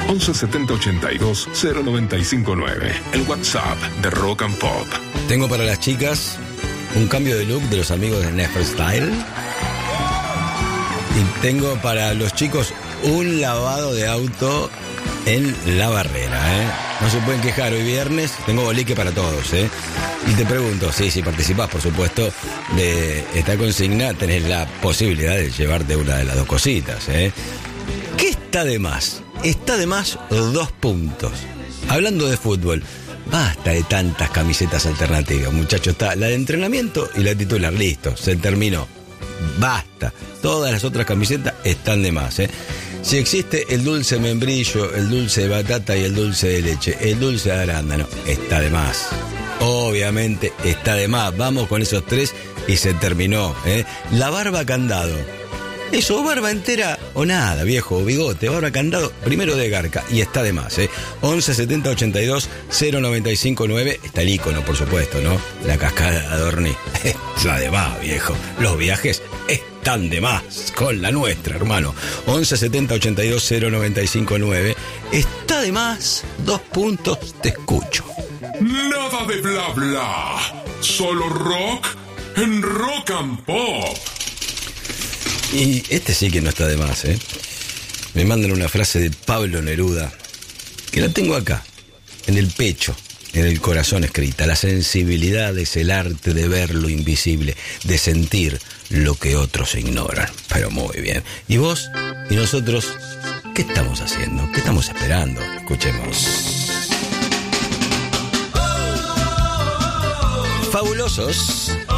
11 70 82 0959. El WhatsApp de Rock and Pop. Tengo para las chicas un cambio de look de los amigos de Neferstyle. Y tengo para los chicos un lavado de auto en La Barrera, ¿eh? No se pueden quejar, hoy viernes tengo bolique para todos, ¿eh? Y te pregunto, sí, si participás, por supuesto, de esta consigna, tenés la posibilidad de llevarte una de las dos cositas, ¿eh? ¿Qué está de más? Está de más 2 puntos. Hablando de fútbol, basta de tantas camisetas alternativas, muchachos. Está la de entrenamiento y la titular, listo, se terminó. Basta. Todas las otras camisetas están de más, ¿eh? Si existe el dulce membrillo, el dulce de batata y el dulce de leche, el dulce de arándano, está de más. Obviamente está de más. Vamos con esos 3 y se terminó, ¿eh? La barba candado. Eso, barba entera o nada, viejo, o bigote, barba candado, primero de garca, y está de más, ¿eh? 11 70 82 0959, está el icono, por supuesto, ¿no? La cascada de Adorni, está de más, viejo. Los viajes están de más, con la nuestra, hermano. 11 70 82 0959, está de más, 2 puntos, te escucho. Nada de bla bla, solo rock en Rock and Pop. Y este sí que no está de más, ¿eh? Me mandan una frase de Pablo Neruda, que la tengo acá, en el pecho, en el corazón escrita. La sensibilidad es el arte de ver lo invisible, de sentir lo que otros ignoran. Pero muy bien. ¿Y vos y nosotros qué estamos haciendo? ¿Qué estamos esperando? Escuchemos. Fabulosos.